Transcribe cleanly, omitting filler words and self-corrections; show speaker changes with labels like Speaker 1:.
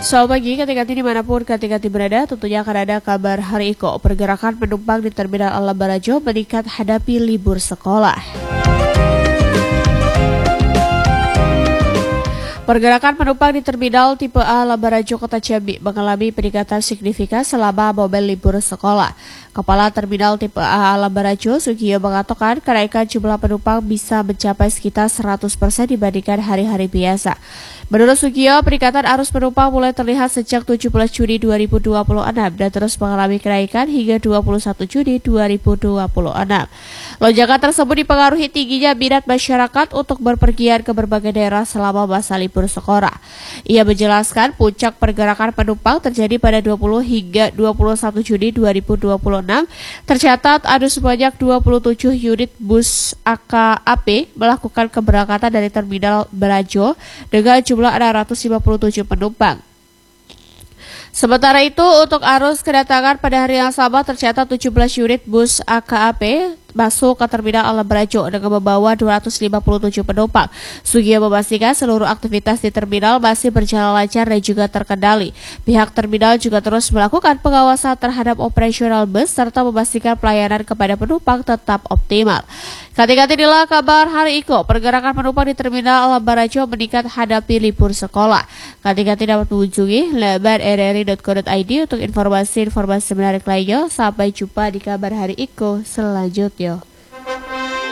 Speaker 1: Selamat pagi, ketika dimanapun ketika berada, tentunya akan ada kabar hari Iko. Pergerakan penumpang di Terminal Alam Barajo meningkat hadapi libur sekolah. Pergerakan penumpang di Terminal Tipe A Alam Barajo Kota Jambi mengalami peningkatan signifikan selama momen libur sekolah. Kepala Terminal Tipe A Alam Barajo, Sugiyo, mengatakan kenaikan jumlah penumpang bisa mencapai sekitar 100% dibandingkan hari-hari biasa. Menurut Sugiyo, peningkatan arus penumpang mulai terlihat sejak 17 Juni 2026 dan terus mengalami kenaikan hingga 21 Juni 2026. Lonjakan tersebut dipengaruhi tingginya minat masyarakat untuk berpergian ke berbagai daerah selama masa libur sekolah. Ia menjelaskan puncak pergerakan penumpang terjadi pada 20 hingga 21 Juni 2026. Tercatat ada sebanyak 27 unit bus AKAP melakukan keberangkatan dari Terminal Barajo dengan jumlah 657 penumpang. Sementara itu, untuk arus kedatangan pada hari yang sama tercatat 17 unit bus AKAP masuk ke Terminal Alam Barajo dengan membawa 257 penumpang. Sugiyo memastikan seluruh aktivitas di terminal masih berjalan lancar dan juga terkendali. Pihak terminal juga terus melakukan pengawasan terhadap operasional bus serta memastikan pelayanan kepada penumpang tetap optimal. Ketika inilah kabar hari Iko, pergerakan penumpang di Terminal Alam Barajo meningkat hadapi libur sekolah. Ketika dapat mengunjungi laman rri.co.id untuk informasi menarik lainnya. Sampai jumpa di kabar hari Iko selanjutnya.